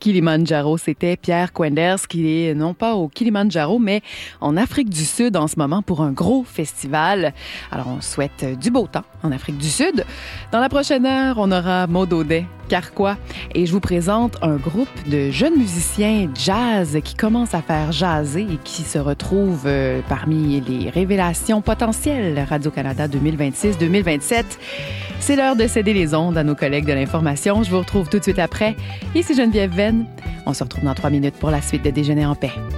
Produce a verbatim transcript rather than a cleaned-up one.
Kilimandjaro. C'était Pierre Quenders qui est non pas au Kilimandjaro, mais en Afrique du Sud en ce moment pour un gros festival. Alors, on souhaite du beau temps en Afrique du Sud. Dans la prochaine heure, on aura Maud Audet, Carquois, et je vous présente un groupe de jeunes musiciens jazz qui commencent à faire jaser et qui se retrouvent euh, parmi les révélations potentielles Radio-Canada deux mille vingt-six deux mille vingt-sept. C'est l'heure de céder les ondes à nos collègues de l'information. Je vous retrouve tout de suite après. Ici Geneviève Venn. On se retrouve dans trois minutes pour la suite de Déjeuner en paix.